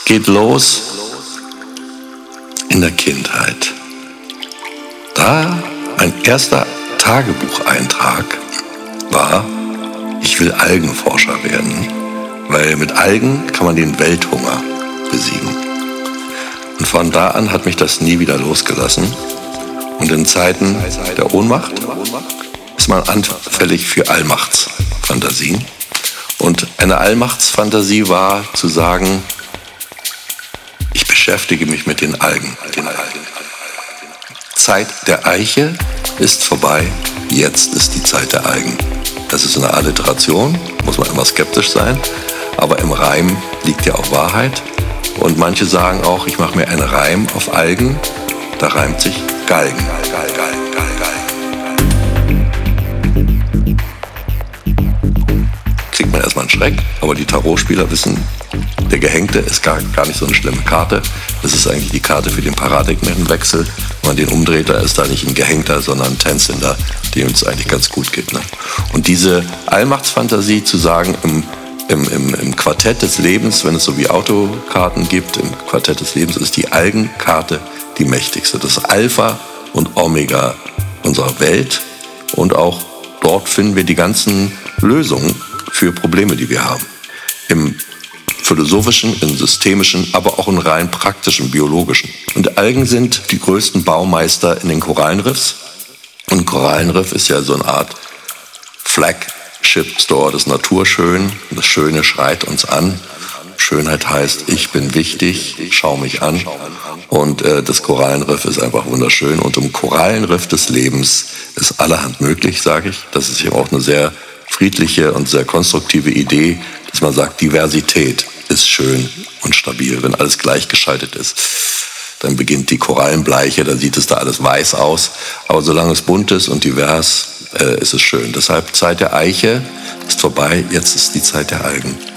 geht los in der Kindheit. Da mein erster Tagebucheintrag war, ich will Algenforscher werden, weil mit Algen kann man den Welthunger besiegen. Und von da an hat mich das nie wieder losgelassen. Und in Zeiten der Ohnmacht ist man anfällig für Allmachtsfantasien. Und eine Allmachtsfantasie war zu sagen, ich beschäftige mich mit den Algen. Zeit der Eiche ist vorbei, jetzt ist die Zeit der Algen. Das ist eine Alliteration, muss man immer skeptisch sein, aber im Reim liegt ja auch Wahrheit. Und manche sagen auch, ich mache mir einen Reim auf Algen, da reimt sich Galgen. Kriegt man erstmal einen Schreck, aber die Tarotspieler wissen, der Gehängte ist gar nicht so eine schlimme Karte. Das ist eigentlich die Karte für den Paradigmenwechsel. Wenn man den umdreht, da ist da nicht ein Gehängter, sondern ein Tänzender, dem es eigentlich ganz gut geht. Ne? Und diese Allmachtsfantasie zu sagen, im Quartett des Lebens, wenn es so wie Autokarten gibt, im Quartett des Lebens ist die Algenkarte die mächtigste. Das Alpha und Omega unserer Welt. Und auch dort finden wir die ganzen Lösungen für Probleme, die wir haben. Im philosophischen, im systemischen, aber auch im rein praktischen, biologischen. Und Algen sind die größten Baumeister in den Korallenriffs. Und ein Korallenriff ist ja so eine Art Flagship Store des Naturschön. Das Schöne schreit uns an. Schönheit heißt, ich bin wichtig, schau mich an. Und das Korallenriff ist einfach wunderschön. Und im Korallenriff des Lebens ist allerhand möglich, sage ich. Das ist eben auch eine sehr friedliche und sehr konstruktive Idee, dass man sagt, Diversität ist schön und stabil. Wenn alles gleichgeschaltet ist, dann beginnt die Korallenbleiche, dann sieht es da alles weiß aus. Aber solange es bunt ist und divers, ist es schön. Deshalb Zeit der Eiche ist vorbei, jetzt ist die Zeit der Algen.